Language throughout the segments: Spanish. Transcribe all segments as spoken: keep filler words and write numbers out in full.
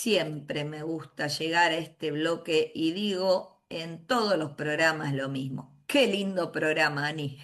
siempre me gusta llegar a este bloque y digo en todos los programas lo mismo. Qué lindo programa, Ani.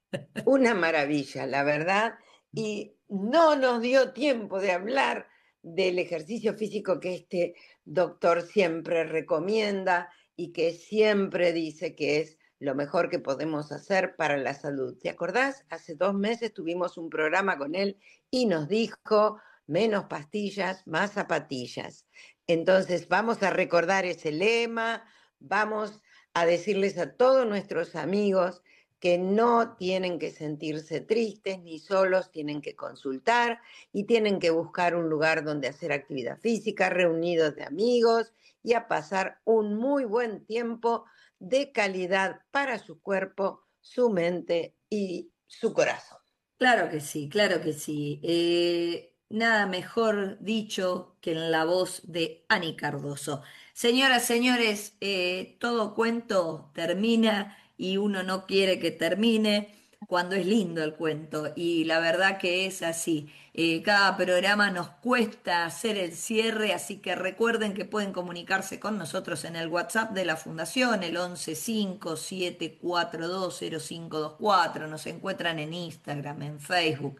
Una maravilla, la verdad. Y no nos dio tiempo de hablar del ejercicio físico que este doctor siempre recomienda y que siempre dice que es lo mejor que podemos hacer para la salud. ¿Te acordás? Hace dos meses tuvimos un programa con él y nos dijo menos pastillas, más zapatillas. Entonces vamos a recordar ese lema, vamos a decirles a todos nuestros amigos que no tienen que sentirse tristes ni solos, tienen que consultar y tienen que buscar un lugar donde hacer actividad física, reunidos de amigos y a pasar un muy buen tiempo de calidad para su cuerpo, su mente y su corazón. Claro que sí, claro que sí. Eh, nada mejor dicho que en la voz de Ani Cardoso. Señoras, señores, eh, todo cuento termina y uno no quiere que termine cuando es lindo el cuento. Y la verdad que es así. Eh, cada programa nos cuesta hacer el cierre, así que recuerden que pueden comunicarse con nosotros en el WhatsApp de la Fundación, el once cinco siete cuatro dos cero cinco dos cuatro. Nos encuentran en Instagram, en Facebook,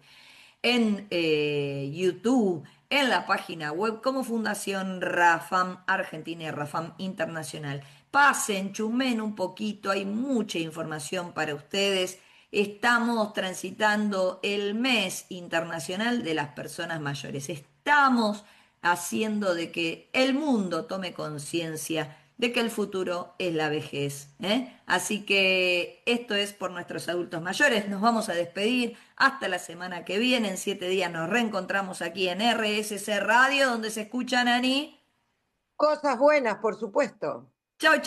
en eh, YouTube, en la página web como Fundación Rafam Argentina y Rafam Internacional. Pasen, chumen un poquito, hay mucha información para ustedes. Estamos transitando el mes internacional de las personas mayores. Estamos haciendo de que el mundo tome conciencia de que el futuro es la vejez, ¿eh? Así que esto es por nuestros adultos mayores. Nos vamos a despedir hasta la semana que viene. En siete días nos reencontramos aquí en R S C Radio, donde se escuchan, Ani. Cosas buenas, por supuesto. Chau,